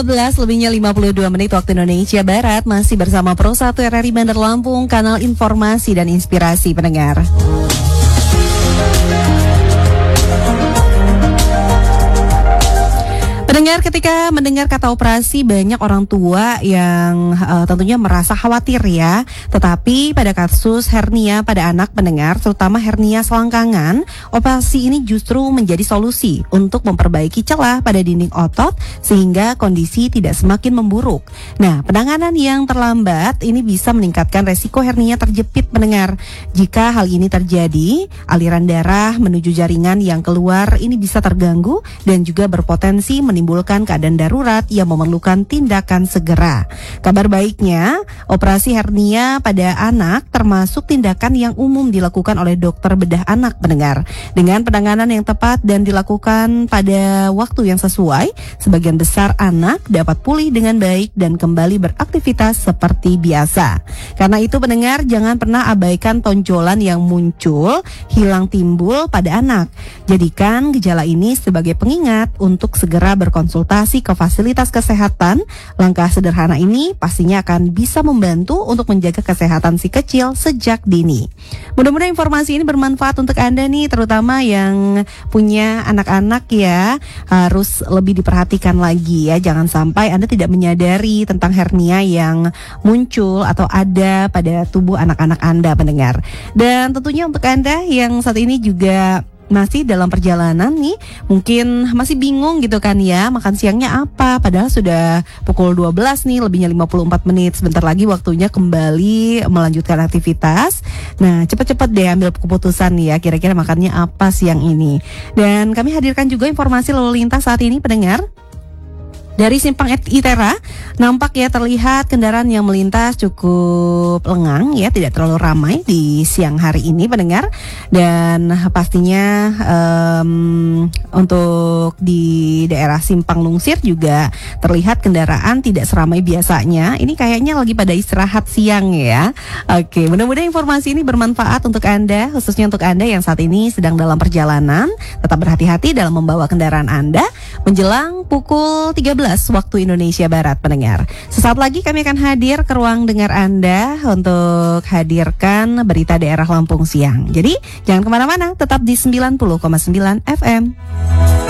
11:52 waktu Indonesia Barat. Masih bersama Pro 1 RRI Bandar Lampung, kanal informasi dan inspirasi pendengar. Pendengar, ketika mendengar kata operasi, banyak orang tua yang tentunya merasa khawatir ya. Tetapi pada kasus hernia pada anak pendengar, terutama hernia selangkangan, operasi ini justru menjadi solusi untuk memperbaiki celah pada dinding otot sehingga kondisi tidak semakin memburuk. Nah, penanganan yang terlambat ini bisa meningkatkan resiko hernia terjepit pendengar. Jika hal ini terjadi, aliran darah menuju jaringan yang keluar ini bisa terganggu dan juga berpotensi menimbulkan keadaan darurat yang memerlukan tindakan segera. Kabar baiknya, operasi hernia pada anak termasuk tindakan yang umum dilakukan oleh dokter bedah anak pendengar. Dengan penanganan yang tepat dan dilakukan pada waktu yang sesuai, sebagian besar anak dapat pulih dengan baik dan kembali beraktivitas seperti biasa. Karena itu pendengar, jangan pernah abaikan tonjolan yang muncul, hilang timbul pada anak. Jadikan gejala ini sebagai pengingat untuk segera berkonsultasi ke fasilitas kesehatan. Langkah sederhana ini pastinya akan bisa membantu untuk menjaga kesehatan si kecil sejak dini. Mudah-mudahan informasi ini bermanfaat untuk Anda nih, terutama yang punya anak-anak ya. Harus lebih diperhatikan lagi ya. Jangan sampai Anda tidak menyadari tentang hernia yang muncul atau ada pada tubuh anak-anak Anda pendengar. Dan tentunya untuk Anda yang saat ini juga masih dalam perjalanan nih, mungkin masih bingung gitu kan ya, makan siangnya apa, padahal sudah pukul 12 nih, lebihnya 54 menit, sebentar lagi waktunya kembali melanjutkan aktivitas. Nah, cepat-cepat deh ambil keputusan nih ya, kira-kira makannya apa siang ini. Dan kami hadirkan juga informasi lalu lintas saat ini pendengar. Dari Simpang Itera, nampak ya terlihat kendaraan yang melintas cukup lengang ya, tidak terlalu ramai di siang hari ini pendengar. Dan pastinya untuk di daerah Simpang Lungsir juga terlihat kendaraan tidak seramai biasanya. Ini kayaknya lagi pada istirahat siang ya. Oke, mudah-mudahan informasi ini bermanfaat untuk Anda, khususnya untuk Anda yang saat ini sedang dalam perjalanan. Tetap berhati-hati dalam membawa kendaraan Anda menjelang pukul 13 waktu Indonesia Barat pendengar. Sesaat lagi kami akan hadir ke ruang dengar Anda untuk hadirkan berita daerah Lampung siang. Jadi jangan kemana-mana, tetap di 90,9 FM.